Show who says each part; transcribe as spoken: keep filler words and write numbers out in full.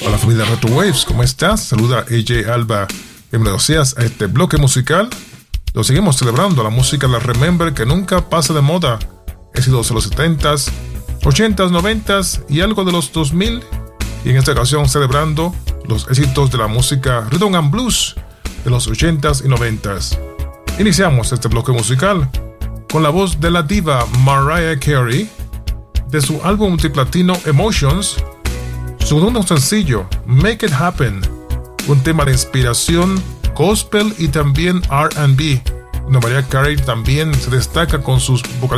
Speaker 1: Hola familia Retro Waves, ¿cómo estás? Saluda A J Alba. Bienvenidos seas a este bloque musical. Lo seguimos celebrando, la música la Remember que nunca pasa de moda. Éxitos de los setentas, ochentas, noventas y algo de los dos mil. Y en esta ocasión celebrando los éxitos de la música Rhythm and Blues de los ochentas y noventas. Iniciamos este bloque musical con la voz de la diva Mariah Carey de su álbum multiplatino Emotions, su segundo sencillo Make It Happen, un tema de inspiración gospel y también R and B, donde Mariah Carey también se destaca con sus vocalizaciones